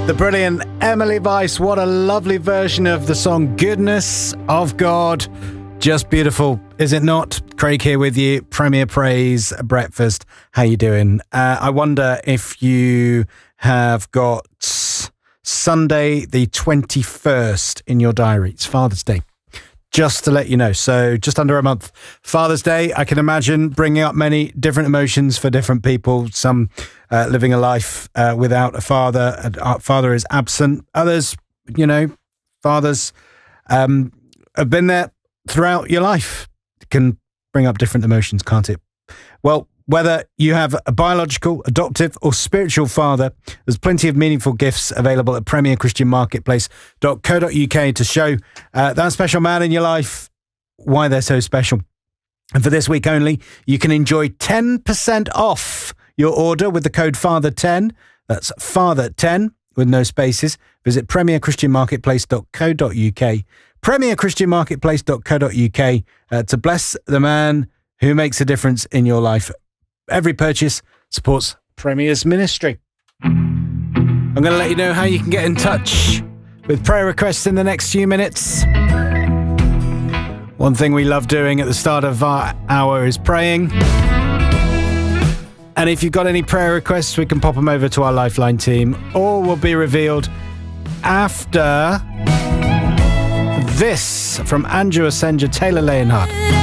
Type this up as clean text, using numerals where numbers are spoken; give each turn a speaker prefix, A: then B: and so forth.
A: The brilliant Emily Weiss. What a lovely version of the song Goodness of God. Just beautiful, is it not? Craig here with you, Premier Praise Breakfast. How you doing? I wonder if you have got Sunday the 21st in your diary. It's Father's Day. Just to let you know, so just under a month. Father's Day, I can imagine bringing up many different emotions for different people. Some living a life without a father. A father is absent. Others, fathers have been there throughout your life. It can bring up different emotions, can't it? Well, whether you have a biological, adoptive or spiritual father, there's plenty of meaningful gifts available at premierchristianmarketplace.co.uk to show that special man in your life why they're so special. And for this week only, you can enjoy 10% off your order with the code FATHER10. That's FATHER10 with no spaces. Visit premierchristianmarketplace.co.uk. premierchristianmarketplace.co.uk to bless the man who makes a difference in your life. Every purchase supports Premier's ministry. I'm going to let you know how you can get in touch with prayer requests in the next few minutes. One thing we love doing at the start of our hour is praying. And if you've got any prayer requests, we can pop them over to our Lifeline team, or will be revealed after this from Andrew Asenja, Taylor Leonhardt.